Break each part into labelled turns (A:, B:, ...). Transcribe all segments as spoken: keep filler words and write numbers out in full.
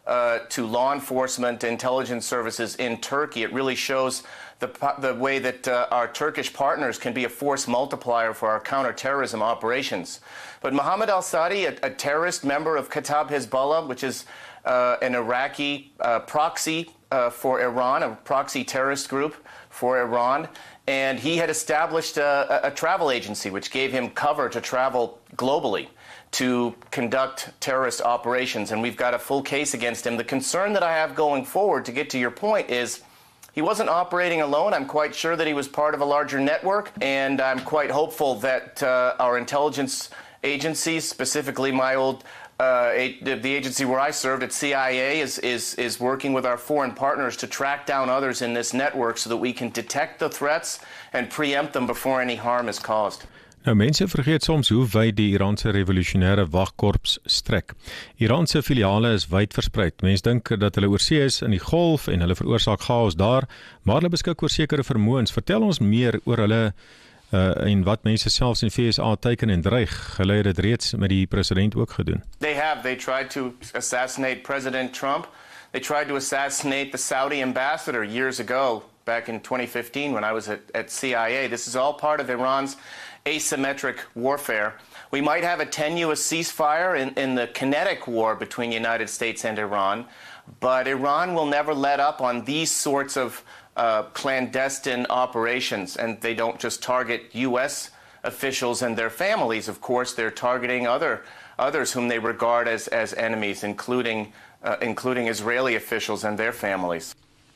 A: uh, to law enforcement intelligence services in Turkey. It really shows the, the way that uh, our Turkish partners can be a force multiplier for our counterterrorism operations. But Mohammed al-Sadi, a, a terrorist member of Kataib Hezbollah, which is uh, an Iraqi uh, proxy uh, for Iran, a proxy terrorist group for Iran, and he had established a, a travel agency which gave him cover to travel globally to conduct terrorist operations, and we've got a full case against him. The concern that I have going forward, to get to your point, is he wasn't operating alone. I'm quite sure that he was part of a larger network, and I'm quite hopeful that uh, our intelligence agencies, specifically my old uh, the agency where I served at C I A, is, is, is working with our foreign partners to track down others in this network so that we can detect the threats and preempt them before any harm is caused.
B: Nou, mense vergeet soms hoe wyd die Iraanse revolusionêre wagkorps strek. Iraanse filiale is wyd verspreid. Mense dink dat hulle oorsee is in die golf en hulle veroorsaak chaos daar, maar hulle beskik oor sekere vermoëns. Vertel ons meer oor hulle uh, en wat mense selfs in V S A teiken en dreig. Hulle het dit reeds met die president ook gedoen.
A: They have. They tried to assassinate President Trump. They tried to assassinate the Saudi ambassador years ago, back in twenty fifteen when I was at, at C I A. This is all part of Iran's asymmetric warfare. We might have a tenuous ceasefire in, in the kinetic war between the United States and Iran, but Iran will never let up on these sorts of uh, clandestine operations, and they don't just target U S officials and their families. Of course, they're targeting other others whom they regard as, as enemies, including, uh, including Israeli officials and their families.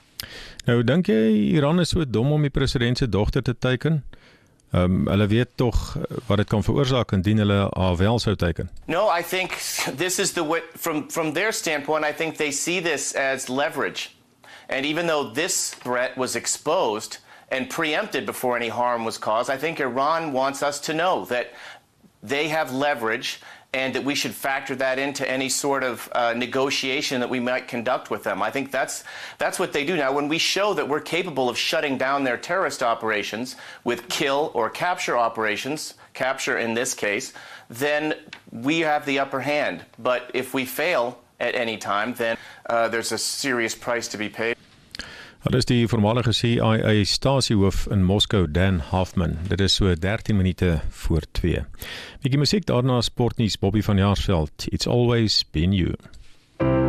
B: Nou, dink jy Iran is so dom om die president se dogter te teiken? Um, hulle weet tog wat dit kan veroorsaak indien hulle haar wel sou teiken.
A: No, I think this is the way, from from their standpoint, I think they see this as leverage. And even though this threat was exposed and preempted before any harm was caused, I think Iran wants us to know that they have leverage and that we should factor that into any sort of uh, negotiation that we might conduct with them. I think that's that's what they do. Now, when we show that we're capable of shutting down their terrorist operations with kill or capture operations, capture in this case, then we have the upper hand. But if we fail at any time, then uh, there's a serious price to be paid.
B: Dit is die voormalige C I A stasiehoof in Moskou, Dan Hoffman. Dit is so dertien minute voor twee. Bietjie musiek daarna sportnuus, Bobby van Jaarsveld. It's always been you.